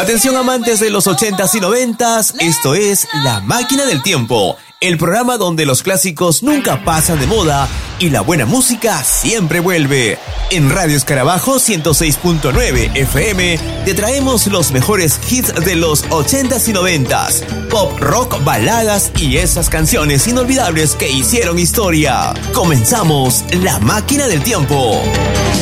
Atención amantes de los 80s y 90s, esto es La Máquina del Tiempo, el programa donde los clásicos nunca pasan de moda y la buena música siempre vuelve. En Radio Escarabajo 106.9 FM te traemos los mejores hits de los 80s y 90s, pop, rock, baladas y esas canciones inolvidables que hicieron historia. Comenzamos La Máquina del Tiempo.